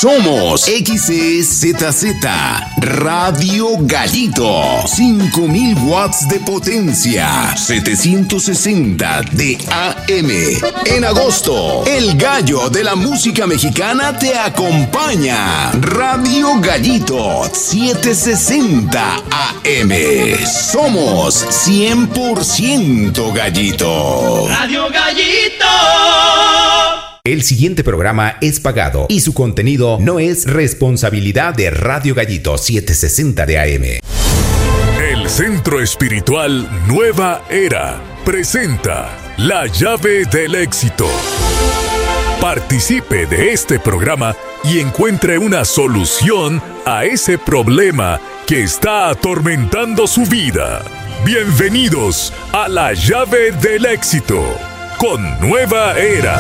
Somos XEZZ Radio Gallito, 5000 watts de potencia, 760 de AM. En agosto, el gallo de la música mexicana te acompaña. Radio Gallito, 760 AM. Somos 100% gallito. Radio Gallito. El siguiente programa es pagado y su contenido no es responsabilidad de Radio Gallito 760 de AM. El Centro Espiritual Nueva Era presenta La Llave del Éxito. Participe de este programa y encuentre una solución a ese problema que está atormentando su vida. Bienvenidos a La Llave del Éxito con Nueva Era.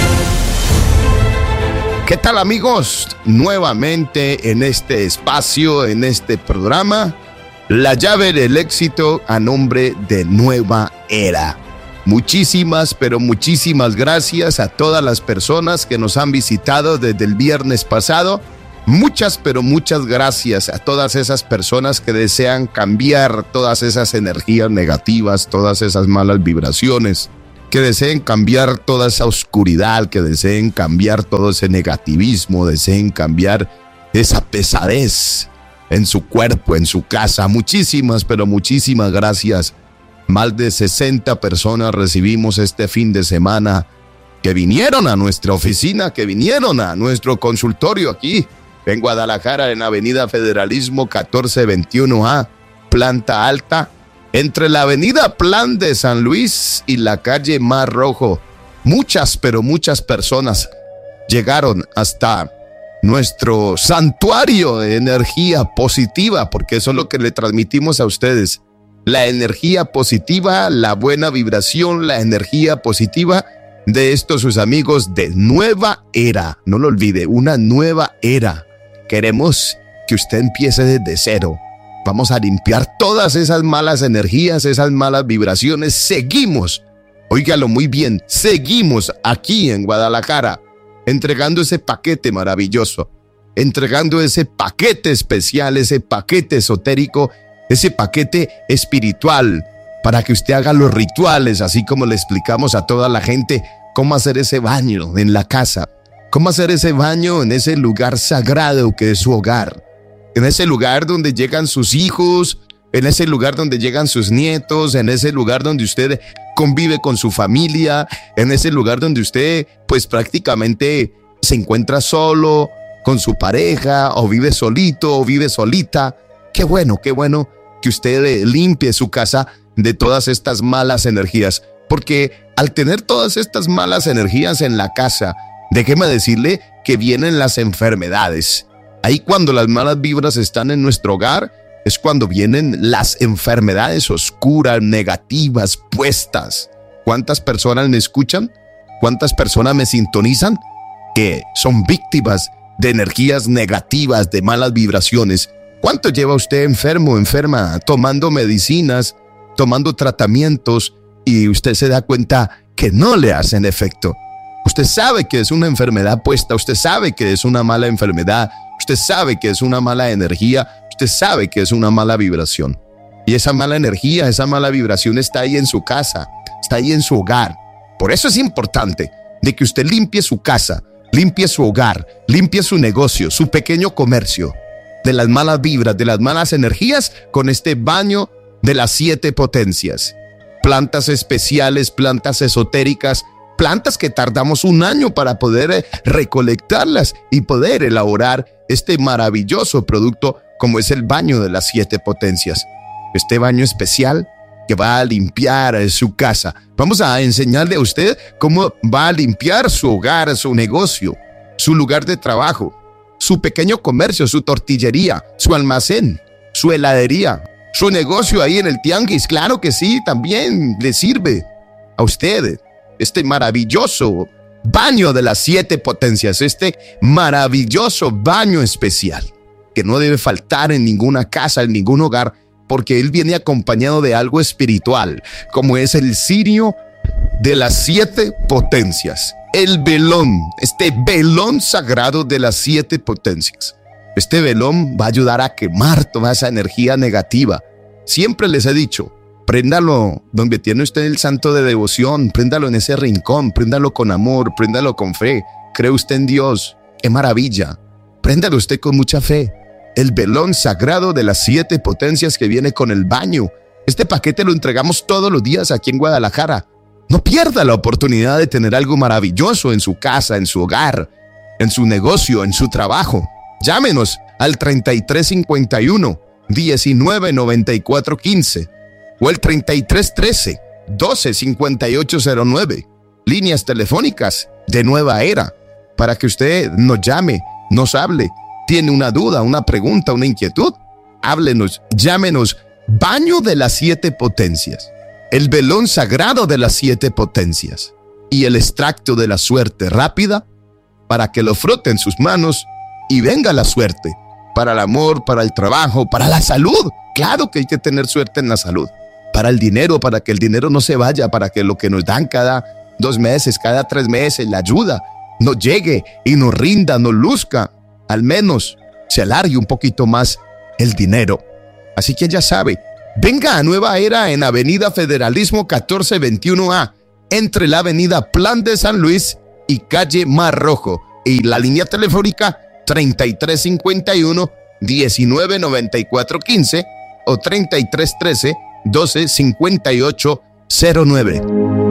¿Qué tal, amigos? Nuevamente en este espacio, en este programa, La Llave del Éxito a nombre de Nueva Era. Muchísimas, pero muchísimas gracias a todas las personas que nos han visitado desde el viernes pasado. Muchas, pero muchas gracias a todas esas personas que desean cambiar todas esas energías negativas, todas esas malas vibraciones, que deseen cambiar toda esa oscuridad, que deseen cambiar todo ese negativismo, deseen cambiar esa pesadez en su cuerpo, en su casa. Muchísimas, pero muchísimas gracias. Más de 60 personas recibimos este fin de semana que vinieron a nuestra oficina, que vinieron a nuestro consultorio aquí en Guadalajara, en Avenida Federalismo 1421A, planta alta, entre la avenida Plan de San Luis y la calle Mar Rojo. Muchas, pero muchas personas llegaron hasta nuestro santuario de energía positiva, porque eso es lo que le transmitimos a ustedes. La energía positiva, la buena vibración, la energía positiva de estos sus amigos de Nueva Era. No lo olvide, una nueva era. Queremos que usted empiece desde cero. Vamos a limpiar todas esas malas energías, esas malas vibraciones. Seguimos, óigalo muy bien, seguimos aquí en Guadalajara entregando ese paquete maravilloso, entregando ese paquete especial, ese paquete esotérico, ese paquete espiritual para que usted haga los rituales, así como le explicamos a toda la gente cómo hacer ese baño en la casa, cómo hacer ese baño en ese lugar sagrado que es su hogar. En ese lugar donde llegan sus hijos, en ese lugar donde llegan sus nietos, en ese lugar donde usted convive con su familia, en ese lugar donde usted pues prácticamente se encuentra solo con su pareja, o vive solito o vive solita. Qué bueno que usted limpie su casa de todas estas malas energías, porque al tener todas estas malas energías en la casa, déjeme decirle que vienen las enfermedades. Ahí cuando las malas vibras están en nuestro hogar, es cuando vienen las enfermedades oscuras, negativas, puestas. ¿Cuántas personas me escuchan? ¿Cuántas personas me sintonizan? Que son víctimas de energías negativas, de malas vibraciones. ¿Cuánto lleva usted enfermo, enferma, tomando medicinas, tomando tratamientos, y usted se da cuenta que no le hacen efecto? Usted sabe que es una enfermedad puesta, usted sabe que es una mala enfermedad, usted sabe que es una mala energía, usted sabe que es una mala vibración. Y esa mala energía, esa mala vibración está ahí en su casa, está ahí en su hogar. Por eso es importante de que usted limpie su casa, limpie su hogar, limpie su negocio, su pequeño comercio, de las malas vibras, de las malas energías, con este baño de las 7 potencias. Plantas especiales, plantas esotéricas, plantas que tardamos un año para poder recolectarlas y poder elaborar este maravilloso producto como es el baño de las 7 potencias. Este baño especial que va a limpiar su casa. Vamos a enseñarle a usted cómo va a limpiar su hogar, su negocio, su lugar de trabajo, su pequeño comercio, su tortillería, su almacén, su heladería, su negocio ahí en el tianguis. Claro que sí, también le sirve a usted este maravilloso baño de las 7 potencias, este maravilloso baño especial que no debe faltar en ninguna casa, en ningún hogar, porque él viene acompañado de algo espiritual, como es el cirio de las 7 potencias. El velón, este velón sagrado de las 7 potencias. Este velón va a ayudar a quemar toda esa energía negativa. Siempre les he dicho, préndalo donde tiene usted el santo de devoción, préndalo en ese rincón, préndalo con amor, préndalo con fe. ¿Cree usted en Dios? ¡Qué maravilla! Préndalo usted con mucha fe. El velón sagrado de las 7 potencias que viene con el baño. Este paquete lo entregamos todos los días aquí en Guadalajara. No pierda la oportunidad de tener algo maravilloso en su casa, en su hogar, en su negocio, en su trabajo. Llámenos al 3351 1994 15 o el 3313 125809. Líneas telefónicas de Nueva Era para que usted nos llame, nos hable. ¿Tiene una duda, una pregunta, una inquietud? Háblenos, llámenos. Baño de las 7 potencias. El velón sagrado de las 7 potencias y el extracto de la suerte rápida para que lo frote en sus manos y venga la suerte para el amor, para el trabajo, para la salud. Claro que hay que tener suerte en la salud. Para el dinero, para que el dinero no se vaya, para que lo que nos dan cada 2 meses, cada 3 meses, la ayuda, nos llegue y nos rinda, nos luzca. Al menos se alargue un poquito más el dinero. Así que ya sabe, venga a Nueva Era en Avenida Federalismo 1421A, entre la Avenida Plan de San Luis y Calle Mar Rojo. Y la línea telefónica 3351 1994 15 o 3313 125809.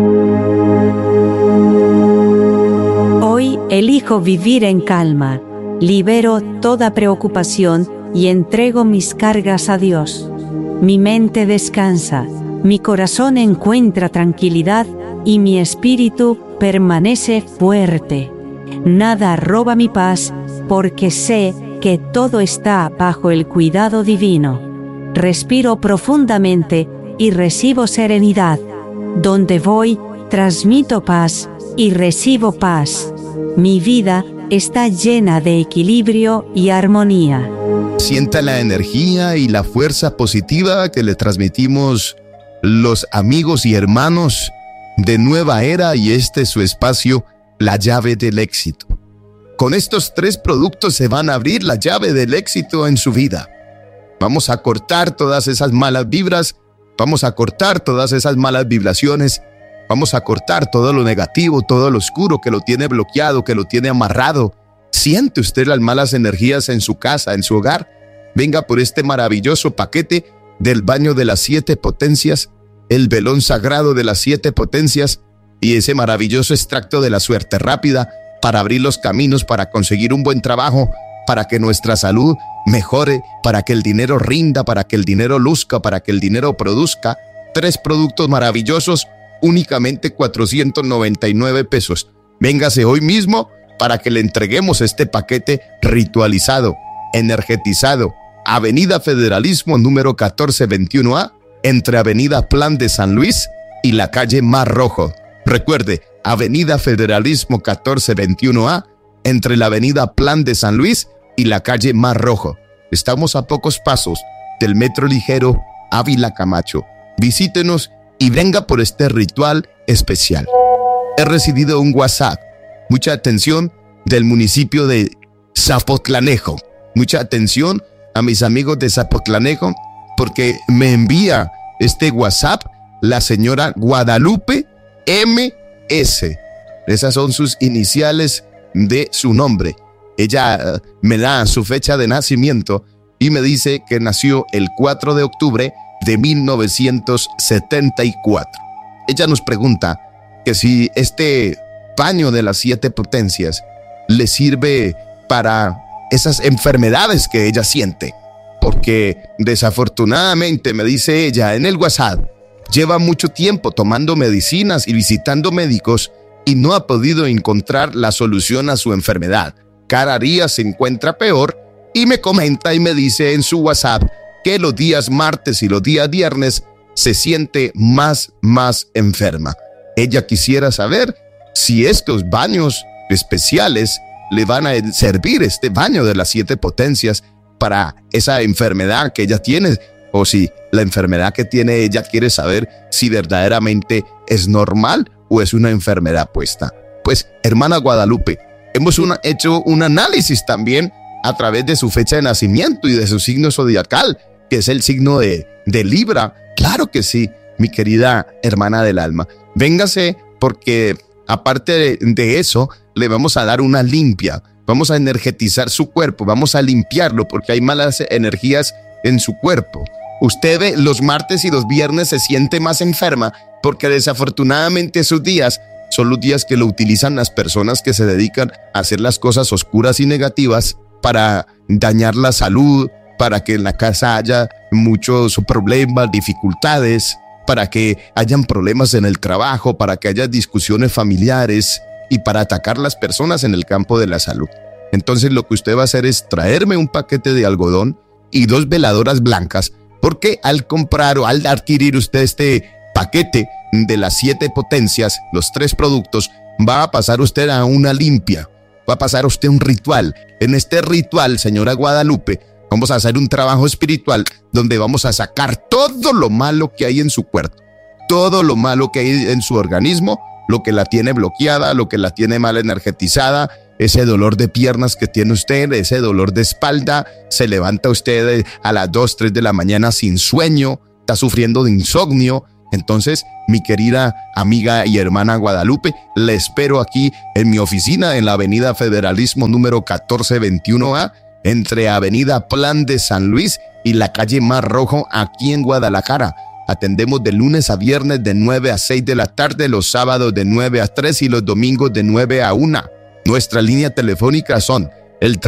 Hoy elijo vivir en calma, libero toda preocupación y entrego mis cargas a Dios. Mi mente descansa, mi corazón encuentra tranquilidad y mi espíritu permanece fuerte. Nada roba mi paz porque sé que todo está bajo el cuidado divino. Respiro profundamente y recibo serenidad. Donde voy, transmito paz y recibo paz. Mi vida está llena de equilibrio y armonía. Sienta la energía y la fuerza positiva que le transmitimos los amigos y hermanos de Nueva Era y este es su espacio, La Llave del Éxito. Con estos 3 productos se van a abrir la llave del éxito en su vida. Vamos a cortar todas esas malas vibras, vamos a cortar todas esas malas vibraciones, vamos a cortar todo lo negativo, todo lo oscuro que lo tiene bloqueado, que lo tiene amarrado. ¿Siente usted las malas energías en su casa, en su hogar? Venga por este maravilloso paquete del baño de las 7 potencias, el velón sagrado de las 7 potencias y ese maravilloso extracto de la suerte rápida para abrir los caminos, para conseguir un buen trabajo, para que nuestra salud mejore, para que el dinero rinda, para que el dinero luzca, para que el dinero produzca. 3 productos maravillosos, únicamente 499 pesos. Véngase hoy mismo para que le entreguemos este paquete ritualizado, energetizado. Avenida Federalismo número 1421A, entre Avenida Plan de San Luis y la calle Mar Rojo. Recuerde, Avenida Federalismo 1421A, entre la Avenida Plan de San Luis y la calle Mar Rojo. Estamos a pocos pasos del Metro Ligero Ávila Camacho. Visítenos y venga por este ritual especial. He recibido un WhatsApp. Mucha atención del municipio de Zapotlanejo. Mucha atención a mis amigos de Zapotlanejo porque me envía este WhatsApp la señora Guadalupe MS. Esas son sus iniciales de su nombre. Ella me da su fecha de nacimiento y me dice que nació el 4 de octubre de 1974. Ella nos pregunta que si este baño de las 7 potencias le sirve para esas enfermedades que ella siente. Porque desafortunadamente, me dice ella en el WhatsApp, lleva mucho tiempo tomando medicinas y visitando médicos y no ha podido encontrar la solución a su enfermedad. Cada día se encuentra peor y me comenta y me dice en su WhatsApp que los días martes y los días viernes se siente más enferma. Ella quisiera saber si estos baños especiales le van a servir, este baño de las 7 potencias, para esa enfermedad que ella tiene, o si la enfermedad que tiene ella quiere saber si verdaderamente es normal o es una enfermedad puesta. Pues, hermana Guadalupe, hemos hecho un análisis también a través de su fecha de nacimiento y de su signo zodiacal, que es el signo de Libra. Claro que sí, mi querida hermana del alma. Véngase, porque aparte de eso, le vamos a dar una limpia. Vamos a energetizar su cuerpo, vamos a limpiarlo porque hay malas energías en su cuerpo. Usted los martes y los viernes se siente más enferma porque desafortunadamente esos días son los días que lo utilizan las personas que se dedican a hacer las cosas oscuras y negativas para dañar la salud, para que en la casa haya muchos problemas, dificultades, para que hayan problemas en el trabajo, para que haya discusiones familiares y para atacar a las personas en el campo de la salud. Entonces lo que usted va a hacer es traerme un paquete de algodón y 2 veladoras blancas, porque al comprar o al adquirir usted este paquete de las 7 potencias, los 3 productos, va a pasar usted a una limpia, va a pasar usted un ritual. En este ritual, señora Guadalupe, vamos a hacer un trabajo espiritual donde vamos a sacar todo lo malo que hay en su cuerpo, todo lo malo que hay en su organismo, lo que la tiene bloqueada, lo que la tiene mal energetizada, ese dolor de piernas que tiene usted, ese dolor de espalda, se levanta usted a las 2, 3 de la mañana sin sueño, está sufriendo de insomnio. Entonces, mi querida amiga y hermana Guadalupe, le espero aquí en mi oficina en la avenida Federalismo número 1421A, entre avenida Plan de San Luis y la calle Mar Rojo, aquí en Guadalajara. Atendemos de lunes a viernes de 9 a 6 de la tarde, los sábados de 9 a 3 y los domingos de 9 a 1. Nuestra línea telefónica son el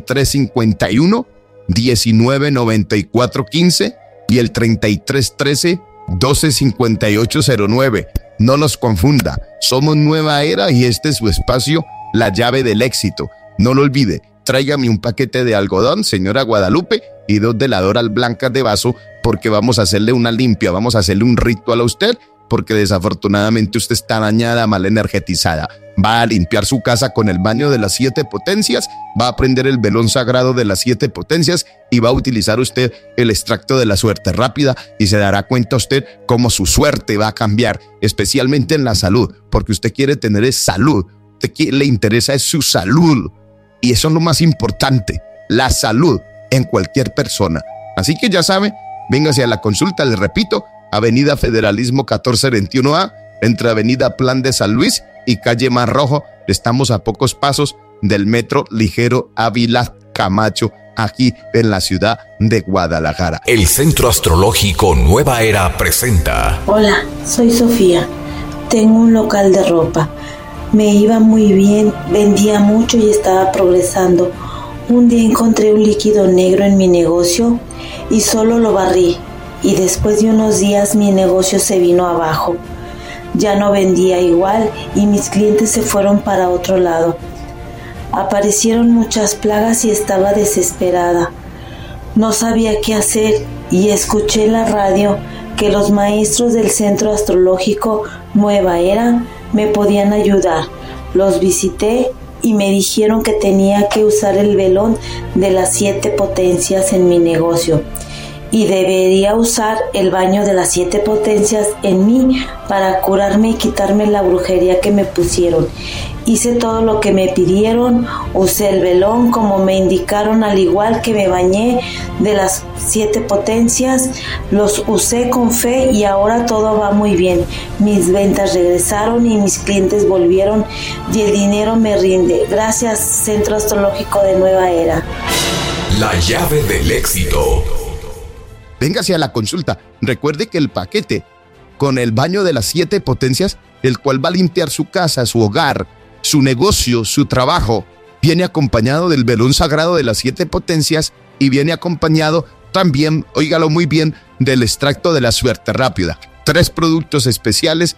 3351-199415 y el 3313-125809. No nos confunda, somos Nueva Era y este es su espacio, La Llave del Éxito. No lo olvide, tráigame un paquete de algodón, señora Guadalupe, y 2 veladoras blancas de vaso, porque vamos a hacerle una limpia, vamos a hacerle un ritual a usted, porque desafortunadamente usted está dañada, mal energetizada. Va a limpiar su casa con el baño de las 7 potencias, va a prender el velón sagrado de las 7 potencias y va a utilizar usted el extracto de la suerte rápida y se dará cuenta usted cómo su suerte va a cambiar, especialmente en la salud, porque usted quiere tener salud, usted le interesa es su salud y eso es lo más importante, la salud en cualquier persona. Así que ya sabe, véngase a la consulta, le repito, avenida Federalismo 1421A, entre avenida Plan de San Luis y calle Mar Rojo. Estamos a pocos pasos del metro ligero Ávila Camacho, aquí en la ciudad de Guadalajara. El Centro Astrológico Nueva Era presenta. Hola, soy Sofía. Tengo un local de ropa. Me iba muy bien, vendía mucho y estaba progresando. Un día encontré un líquido negro en mi negocio y solo lo barrí. Y después de unos días mi negocio se vino abajo. Ya no vendía igual y mis clientes se fueron para otro lado. Aparecieron muchas plagas y estaba desesperada. No sabía qué hacer y escuché en la radio que los maestros del Centro Astrológico Nueva Era me podían ayudar. Los visité y me dijeron que tenía que usar el velón de las 7 potencias en mi negocio. Y debería usar el baño de las 7 potencias en mí para curarme y quitarme la brujería que me pusieron. Hice todo lo que me pidieron, usé el velón como me indicaron, al igual que me bañé de las 7 potencias, los usé con fe y ahora todo va muy bien. Mis ventas regresaron y mis clientes volvieron y el dinero me rinde. Gracias, Centro Astrológico de Nueva Era. La llave del éxito. Véngase a la consulta. Recuerde que el paquete con el baño de las 7 potencias, el cual va a limpiar su casa, su hogar, su negocio, su trabajo, viene acompañado del velón sagrado de las 7 potencias y viene acompañado también, óigalo muy bien, del extracto de la suerte rápida. 3 productos especiales,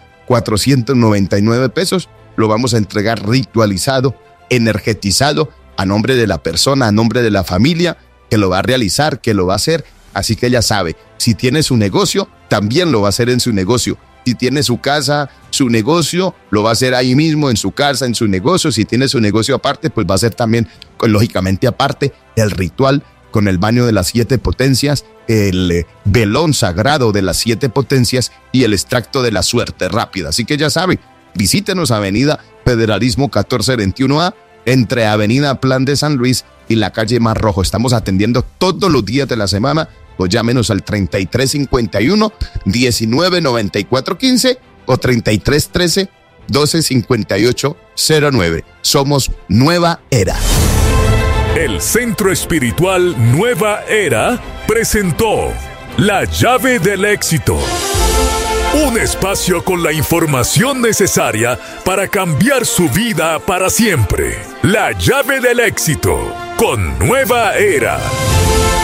499 pesos. Lo vamos a entregar ritualizado, energetizado, a nombre de la persona, a nombre de la familia que lo va a realizar, que lo va a hacer. Así que ya sabe, si tiene su negocio, también lo va a hacer en su negocio. Si tiene su casa, su negocio, lo va a hacer ahí mismo, en su casa, en su negocio. Si tiene su negocio aparte, pues va a ser también, lógicamente aparte, el ritual con el baño de las 7 potencias, el velón sagrado de las 7 potencias y el extracto de la suerte rápida. Así que ya sabe, Visítenos Avenida Federalismo 1421A, entre Avenida Plan de San Luis y la calle Mar Rojo. Estamos atendiendo todos los días de la semana. Pues llámenos al 3351-199415 o 3313-125809. Somos Nueva Era. El Centro Espiritual Nueva Era presentó La Llave del Éxito. Un espacio con la información necesaria para cambiar su vida para siempre. La Llave del Éxito con Nueva Era.